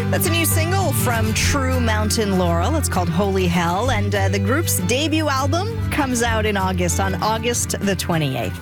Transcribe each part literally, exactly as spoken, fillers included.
That's a new single from True Mountain Laurel. It's called Holy Hell, and uh, the group's debut album comes out in August, on August the twenty-eighth.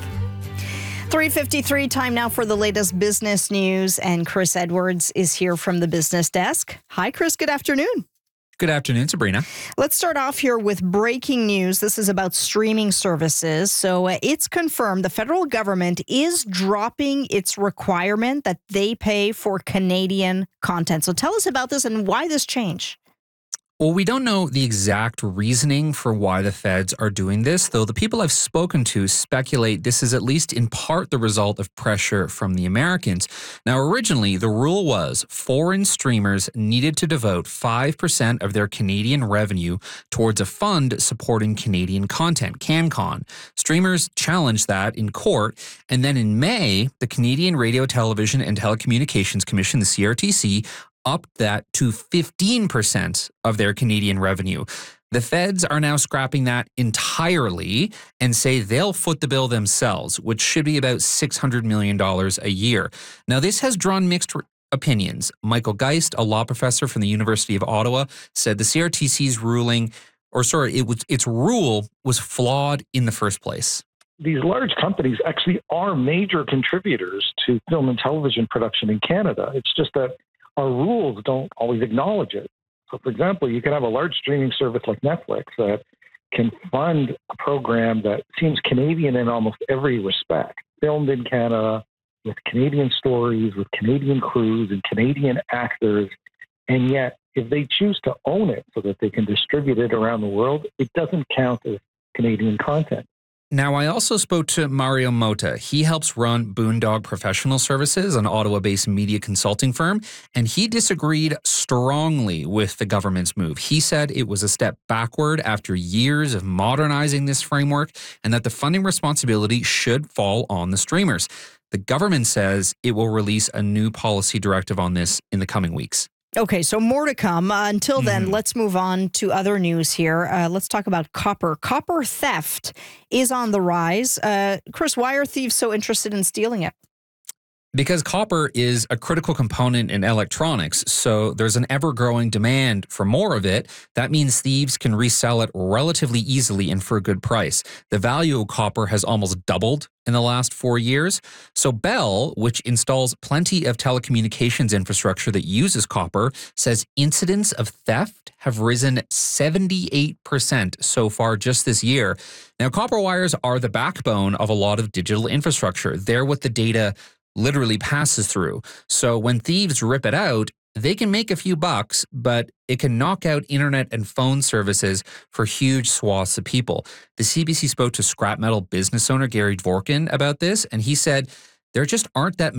three fifty-three, time now for the latest business news, and Chris Edwards is here from the business desk. Hi, Chris. Good afternoon. Good afternoon, Sabrina. Let's start off here with breaking news. This is about streaming services. So uh, it's confirmed the federal government is dropping its requirement that they pay for Canadian content. So tell us about this and why this change. Well, we don't know the exact reasoning for why the feds are doing this, though the people I've spoken to speculate this is at least in part the result of pressure from the Americans. Now, originally, the rule was foreign streamers needed to devote five percent of their Canadian revenue towards a fund supporting Canadian content, CanCon. Streamers challenged that in court, and then in May, the Canadian Radio, Television and Telecommunications Commission, the C R T C, upped that to fifteen percent of their Canadian revenue. The feds are now scrapping that entirely and say they'll foot the bill themselves, which should be about six hundred million dollars a year. Now, this has drawn mixed re- opinions. Michael Geist, a law professor from the University of Ottawa, said the C R T C's ruling, or sorry, it was, its rule was flawed in the first place. These large companies actually are major contributors to film and television production in Canada. It's just that our rules don't always acknowledge it. So, for example, you can have a large streaming service like Netflix that can fund a program that seems Canadian in almost every respect, filmed in Canada, with Canadian stories, with Canadian crews and Canadian actors. And yet, if they choose to own it so that they can distribute it around the world, it doesn't count as Canadian content. Now, I also spoke to Mario Mota. He helps run Boondog Professional Services, an Ottawa-based media consulting firm, and he disagreed strongly with the government's move. He said it was a step backward after years of modernizing this framework and that the funding responsibility should fall on the streamers. The government says it will release a new policy directive on this in the coming weeks. Okay, so more to come. Uh, until then, Mhm. let's move on to other news here. Uh, let's talk about copper. Copper theft is on the rise. Uh, Chris, why are thieves so interested in stealing it? Because copper is a critical component in electronics, so there's an ever-growing demand for more of it. That means thieves can resell it relatively easily and for a good price. The value of copper has almost doubled in the last four years. So Bell, which installs plenty of telecommunications infrastructure that uses copper, says incidents of theft have risen seventy-eight percent so far just this year. Now, copper wires are the backbone of a lot of digital infrastructure. They're what the data literally passes through. So when thieves rip it out, they can make a few bucks, but it can knock out internet and phone services for huge swaths of people. The C B C spoke to scrap metal business owner Gary Dvorkin about this, and he said there just aren't that